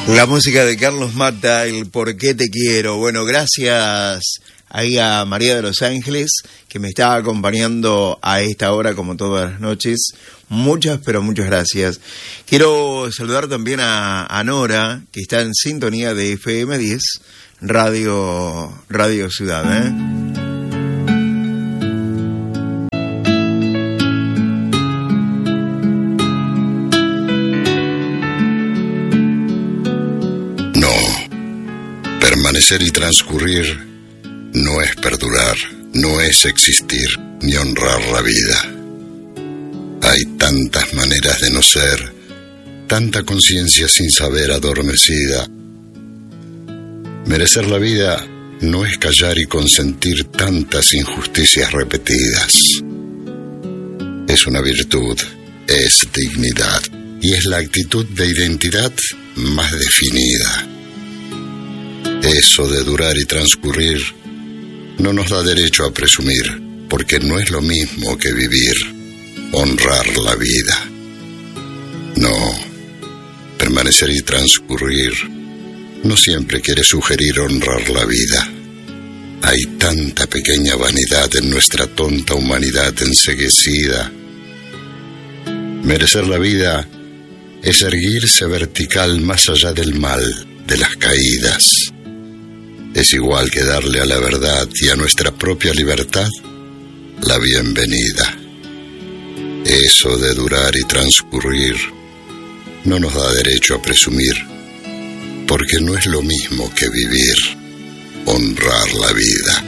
La música de Carlos Mata, el Por qué te quiero. Bueno, gracias ahí a María de los Ángeles, que me está acompañando a esta hora como todas las noches. Muchas, pero muchas gracias. Quiero saludar también a Nora, que está en sintonía de FM 10, Radio Ciudad, Permanecer y transcurrir no es perdurar, no es existir, ni honrar la vida. Hay tantas maneras de no ser, tanta conciencia sin saber adormecida. Merecer la vida no es callar y consentir tantas injusticias repetidas. Es una virtud, es dignidad, y es la actitud de identidad más definida. Eso de durar y transcurrir no nos da derecho a presumir, porque no es lo mismo que vivir, honrar la vida. No, permanecer y transcurrir no siempre quiere sugerir honrar la vida. Hay tanta pequeña vanidad en nuestra tonta humanidad enceguecida. Merecer la vida es erguirse vertical más allá del mal, de las caídas. Es igual que darle a la verdad y a nuestra propia libertad la bienvenida. Eso de durar y transcurrir no nos da derecho a presumir, porque no es lo mismo que vivir, honrar la vida.